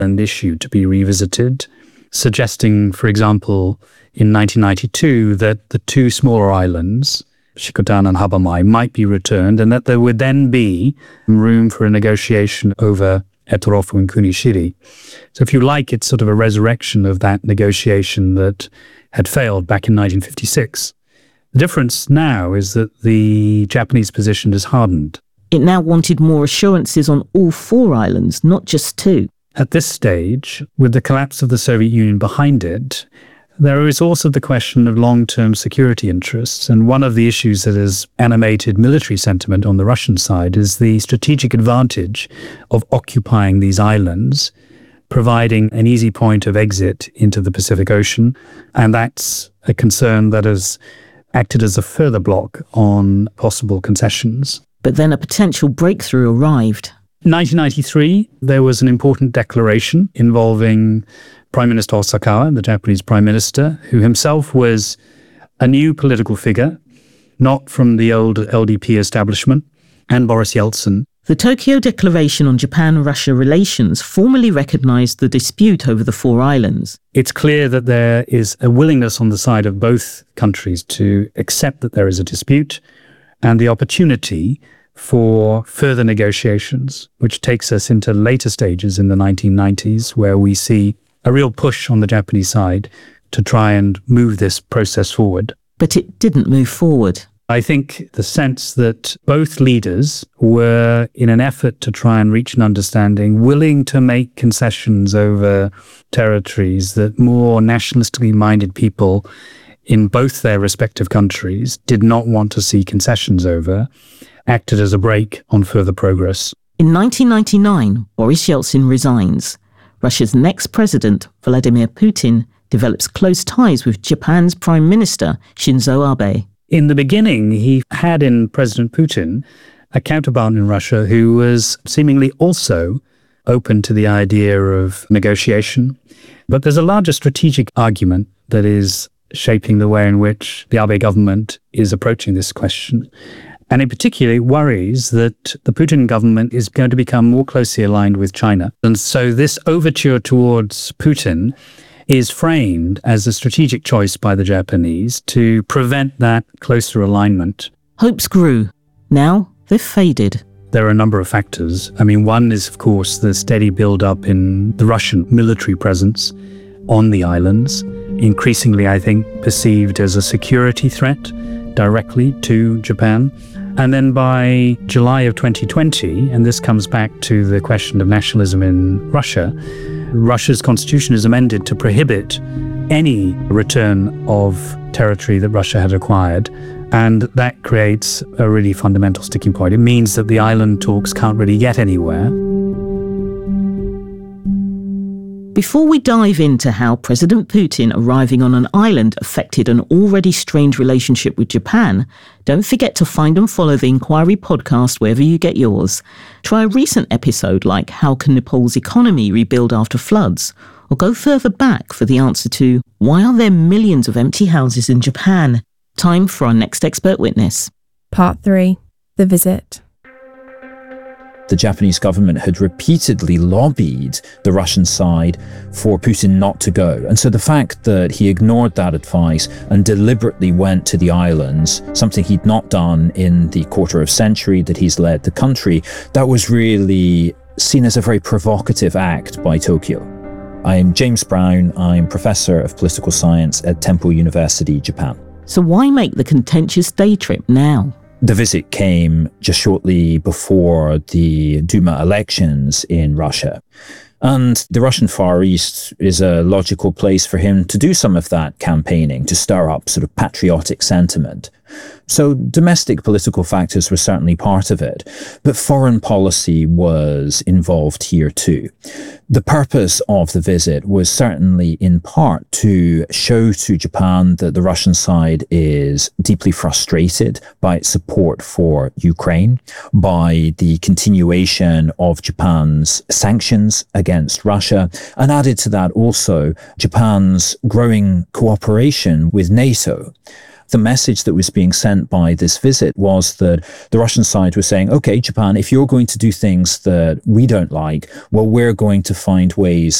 an issue to be revisited, suggesting, for example, in 1992 that the two smaller islands, Shikotan and Habamai, might be returned, and that there would then be room for a negotiation over Etorofu and Kunishiri. So if you like, it's sort of a resurrection of that negotiation that had failed back in 1956. The difference now is that the Japanese position has hardened. It now wanted more assurances on all four islands, not just two. At this stage, with the collapse of the Soviet Union behind it, there is also the question of long-term security interests. And one of the issues that has animated military sentiment on the Russian side is the strategic advantage of occupying these islands, providing an easy point of exit into the Pacific Ocean. And that's a concern that has acted as a further block on possible concessions. But then a potential breakthrough arrived. In 1993, there was an important declaration involving Prime Minister Hosokawa, the Japanese Prime Minister, who himself was a new political figure, not from the old LDP establishment, and Boris Yeltsin. The Tokyo Declaration on Japan-Russia relations formally recognized the dispute over the four islands. It's clear that there is a willingness on the side of both countries to accept that there is a dispute and the opportunity for further negotiations, which takes us into later stages in the 1990s, where we see a real push on the Japanese side to try and move this process forward. But it didn't move forward. I think the sense that both leaders were, in an effort to try and reach an understanding, willing to make concessions over territories that more nationalistically minded people in both their respective countries did not want to see concessions over, acted as a brake on further progress. In 1999, Boris Yeltsin resigns. Russia's next president, Vladimir Putin, develops close ties with Japan's Prime Minister, Shinzo Abe. In the beginning, he had in President Putin a counterpart in Russia who was seemingly also open to the idea of negotiation. But there's a larger strategic argument that is shaping the way in which the Abe government is approaching this question. And in particular, it worries that the Putin government is going to become more closely aligned with China. And so this overture towards Putin is framed as a strategic choice by the Japanese to prevent that closer alignment. Hopes grew. Now they've faded. There are a number of factors. One is, of course, the steady build-up in the Russian military presence on the islands, increasingly, I think, perceived as a security threat directly to Japan. And then by July of 2020, and this comes back to the question of nationalism in Russia, Russia's constitution is amended to prohibit any return of territory that Russia had acquired. And that creates a really fundamental sticking point. It means that the island talks can't really get anywhere. Before we dive into how President Putin arriving on an island affected an already strained relationship with Japan, don't forget to find and follow the Inquiry podcast wherever you get yours. Try a recent episode like How Can Nepal's Economy Rebuild After Floods? Or go further back for the answer to why are there millions of empty houses in Japan? Time for our next expert witness. Part 3. The Visit. The Japanese government had repeatedly lobbied the Russian side for Putin not to go. And so the fact that he ignored that advice and deliberately went to the islands, something he'd not done in the quarter of century that he's led the country, that was really seen as a very provocative act by Tokyo. I'm James Brown. I'm Professor of Political Science at Temple University, Japan. So why make the contentious day trip now? The visit came just shortly before the Duma elections in Russia. And the Russian Far East is a logical place for him to do some of that campaigning, to stir up sort of patriotic sentiment. So domestic political factors were certainly part of it, but foreign policy was involved here too. The purpose of the visit was certainly in part to show to Japan that the Russian side is deeply frustrated by its support for Ukraine, by the continuation of Japan's sanctions against Russia, and added to that also Japan's growing cooperation with NATO. the message that was being sent by this visit was that the Russian side was saying, okay, Japan, if you're going to do things that we don't like, well, we're going to find ways